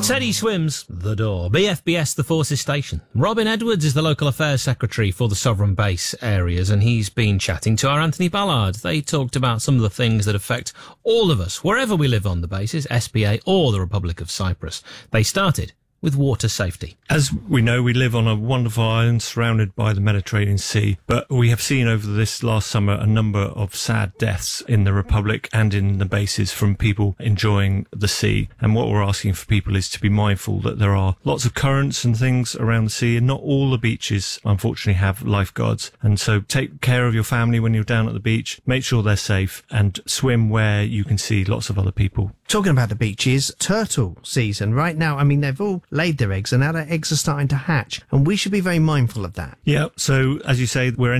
Teddy swims the door. BFBS, the Forces Station. Robin Edwards is the local affairs secretary for the Sovereign Base areas, and he's been chatting to our Anthony Ballard. They talked about some of the things that affect all of us, wherever we live on the bases, SPA or the Republic of Cyprus. They started with water safety. As we know, we live on a wonderful island surrounded by the Mediterranean Sea, but we have seen over this last summer a number of sad deaths in the Republic and in the bases from people enjoying the sea. And what we're asking for people is to be mindful that there are lots of currents and things around the sea, and not all the beaches, unfortunately, have lifeguards. And so take care of your family when you're down at the beach, make sure they're safe, and swim where you can see lots of other people. Talking about the beaches, turtle season right now. I mean, they've all laid their eggs and now their eggs are starting to hatch, and we should be very mindful of that. Yeah, so as you say, we're